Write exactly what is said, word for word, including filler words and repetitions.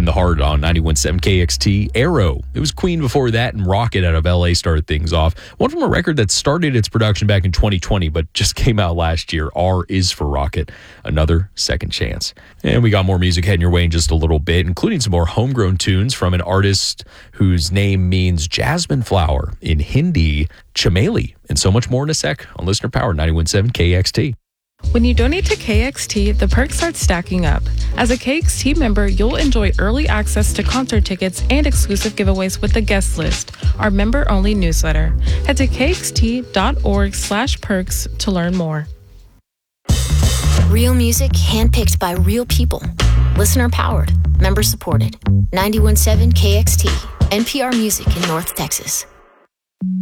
In the Heart on ninety-one point seven K X T. Arrow. It was Queen before that, and Rocket out of L A started things off. One from a record that started its production back in twenty twenty, but just came out last year. R is for Rocket. Another Second Chance. And we got more music heading your way in just a little bit, including some more homegrown tunes from an artist whose name means jasmine flower in Hindi, Chameli, and so much more in a sec on Listener Power ninety-one point seven K X T. When you donate to K X T, the perks start stacking up. As a K X T member, you'll enjoy early access to concert tickets and exclusive giveaways with the guest list, our member-only newsletter. Head to kxt.org slash perks to learn more. Real music handpicked by real people. Listener powered, member supported. ninety-one point seven K X T, N P R Music in North Texas.